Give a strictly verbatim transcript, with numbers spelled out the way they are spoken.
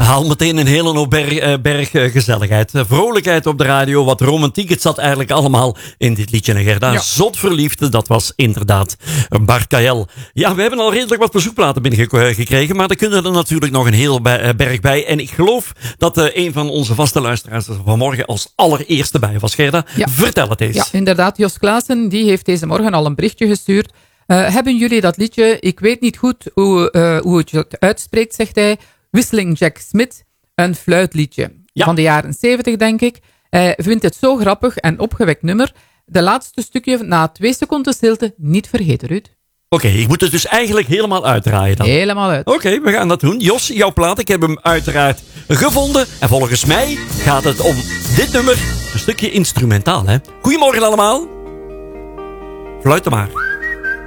Haal meteen een hele hoop berg, uh, berg uh, gezelligheid. Uh, vrolijkheid op de radio, wat romantiek. Het zat eigenlijk allemaal in dit liedje. En Gerda, ja. Zot verliefd, dat was inderdaad Bart Kael. Ja, we hebben al redelijk wat bezoekplaten binnengekregen. Maar er kunnen er natuurlijk nog een heel berg bij. En ik geloof dat uh, een van onze vaste luisteraars er vanmorgen als allereerste bij was. Gerda, ja. Vertel het eens. Ja, inderdaad. Jos Klaassen, die heeft deze morgen al een berichtje gestuurd. Uh, hebben jullie dat liedje, ik weet niet goed hoe, uh, hoe het je uitspreekt, zegt hij. Whistling Jack Smith, een fluitliedje. Ja. Van de jaren zeventig, denk ik. Hij vindt het zo grappig en opgewekt nummer. De laatste stukje na twee seconden stilte niet vergeten, Ruud. Oké, okay, ik moet het dus eigenlijk helemaal uitdraaien dan. Helemaal uit. Oké, okay, we gaan dat doen. Jos, jouw plaat, ik heb hem uiteraard gevonden. En volgens mij gaat het om dit nummer, een stukje instrumentaal, hè. Goedemorgen allemaal. Fluiten maar.